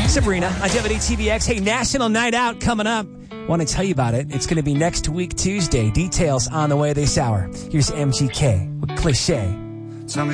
Sabrina on WTVX. Hey, National Night Out coming up. Want to tell you about it. It's going to be next week, Tuesday. Details on the way this hour. Here's MGK with Cliché.